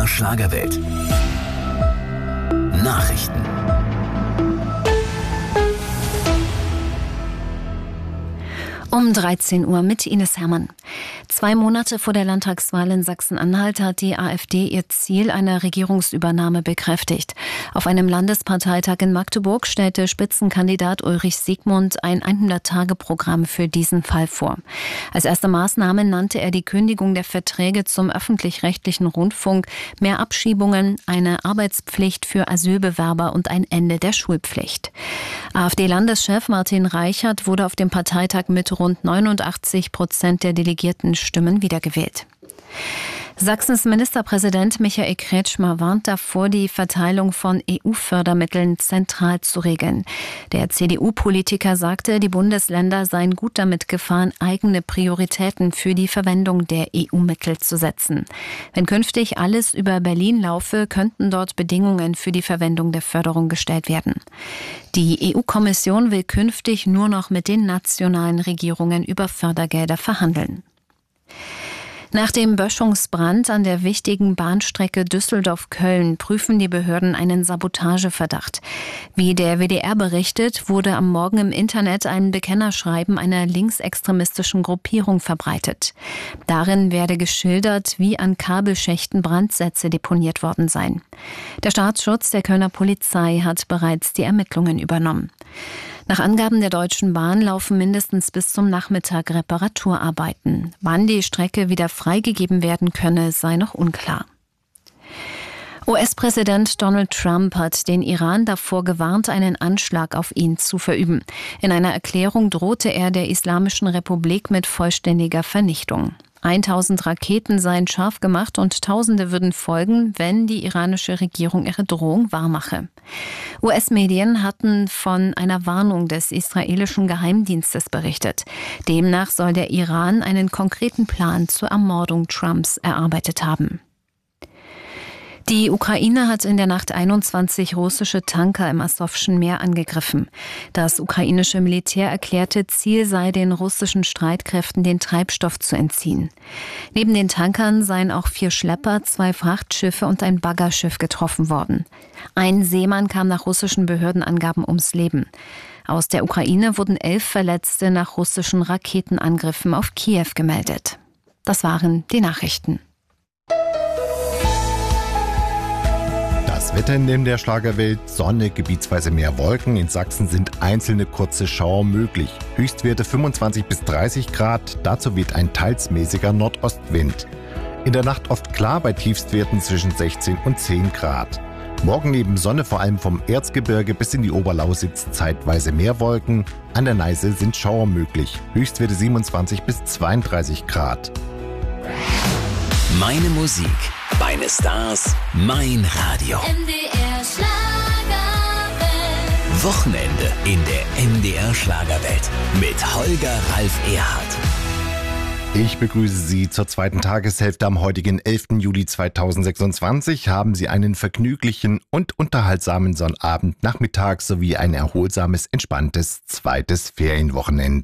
MDR Schlagerwelt. Nachrichten. Um 13 Uhr mit Ines Hermann. 2 Monate vor der Landtagswahl in Sachsen-Anhalt hat die AfD ihr Ziel einer Regierungsübernahme bekräftigt. Auf einem Landesparteitag in Magdeburg stellte Spitzenkandidat Ulrich Siegmund ein 100-Tage-Programm für diesen Fall vor. Als erste Maßnahme nannte er die Kündigung der Verträge zum öffentlich-rechtlichen Rundfunk, mehr Abschiebungen, eine Arbeitspflicht für Asylbewerber und ein Ende der Schulpflicht. AfD-Landeschef Martin Reichert wurde auf dem Parteitag mit rund 89% der Delegierten Stimmen wiedergewählt. Sachsens Ministerpräsident Michael Kretschmer warnt davor, die Verteilung von EU-Fördermitteln zentral zu regeln. Der CDU-Politiker sagte, die Bundesländer seien gut damit gefahren, eigene Prioritäten für die Verwendung der EU-Mittel zu setzen. Wenn künftig alles über Berlin laufe, könnten dort Bedingungen für die Verwendung der Förderung gestellt werden. Die EU-Kommission will künftig nur noch mit den nationalen Regierungen über Fördergelder verhandeln. Nach dem Böschungsbrand an der wichtigen Bahnstrecke Düsseldorf-Köln prüfen die Behörden einen Sabotageverdacht. Wie der WDR berichtet, wurde am Morgen im Internet ein Bekennerschreiben einer linksextremistischen Gruppierung verbreitet. Darin werde geschildert, wie an Kabelschächten Brandsätze deponiert worden seien. Der Staatsschutz der Kölner Polizei hat bereits die Ermittlungen übernommen. Nach Angaben der Deutschen Bahn laufen mindestens bis zum Nachmittag Reparaturarbeiten. Wann die Strecke wieder freigegeben werden könne, sei noch unklar. US-Präsident Donald Trump hat den Iran davor gewarnt, einen Anschlag auf ihn zu verüben. In einer Erklärung drohte er der Islamischen Republik mit vollständiger Vernichtung. 1000 Raketen seien scharf gemacht und Tausende würden folgen, wenn die iranische Regierung ihre Drohung wahrmache. US-Medien hatten von einer Warnung des israelischen Geheimdienstes berichtet. Demnach soll der Iran einen konkreten Plan zur Ermordung Trumps erarbeitet haben. Die Ukraine hat in der Nacht 21 russische Tanker im Asowschen Meer angegriffen. Das ukrainische Militär erklärte, Ziel sei, den russischen Streitkräften den Treibstoff zu entziehen. Neben den Tankern seien auch 4 Schlepper, 2 Frachtschiffe und ein Baggerschiff getroffen worden. Ein Seemann kam nach russischen Behördenangaben ums Leben. Aus der Ukraine wurden 11 Verletzte nach russischen Raketenangriffen auf Kiew gemeldet. Das waren die Nachrichten. Das Wetter in der Schlagerwelt: Sonne, gebietsweise mehr Wolken. In Sachsen sind einzelne kurze Schauer möglich. Höchstwerte 25 bis 30 Grad. Dazu weht ein teils mäßiger Nordostwind. In der Nacht oft klar bei Tiefstwerten zwischen 16 und 10 Grad. Morgen neben Sonne vor allem vom Erzgebirge bis in die Oberlausitz zeitweise mehr Wolken. An der Neiße sind Schauer möglich. Höchstwerte 27 bis 32 Grad. Meine Musik, meine Stars, mein Radio. MDR Schlagerwelt. Wochenende in der MDR Schlagerwelt mit Holger Ralf Erhardt. Ich begrüße Sie zur zweiten Tageshälfte am heutigen 11. Juli 2026. Haben Sie einen vergnüglichen und unterhaltsamen Sonnabend, Nachmittag sowie ein erholsames, entspanntes zweites Ferienwochenende.